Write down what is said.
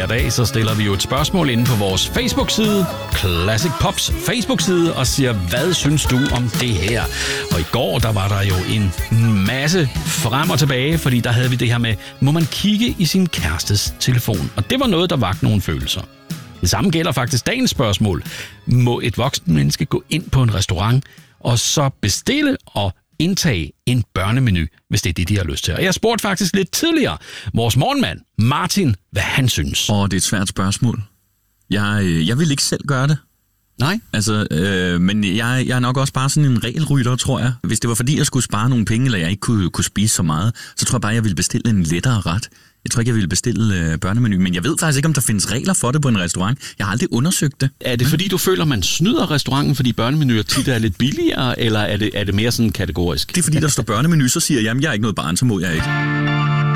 hver dag, så stiller vi jo et spørgsmål inde på vores Facebook-side, Classic Pops Facebook-side, og siger, hvad synes du om det her? Og i går, der var der jo en masse frem og tilbage, fordi der havde vi det her med, må man kigge i sin kærestes telefon? Og det var noget, der vagte nogle følelser. Det samme gælder faktisk dagens spørgsmål. Må et voksen menneske gå ind på en restaurant og så bestille og indtage en børnemenu, hvis det er det, de har lyst til? Og jeg spurgte faktisk lidt tidligere vores morgenmand, Martin, hvad han synes. Det er et svært spørgsmål. Jeg vil ikke selv gøre det. Nej? Altså, men jeg er nok også bare sådan en regelrytter, tror jeg. Hvis det var fordi, jeg skulle spare nogle penge, eller jeg ikke kunne spise så meget, så tror jeg bare, jeg ville bestille en lettere ret. Jeg tror ikke, jeg ville bestille børnemenu, men jeg ved faktisk ikke, om der findes regler for det på en restaurant. Jeg har aldrig undersøgt det. Er det fordi, du føler, man snyder restauranten, fordi børnemenuer tit er lidt billigere, eller er det mere sådan kategorisk? Det er fordi, der står børnemenu, så siger jeg, jamen, jeg er ikke noget barn, så må jeg ikke.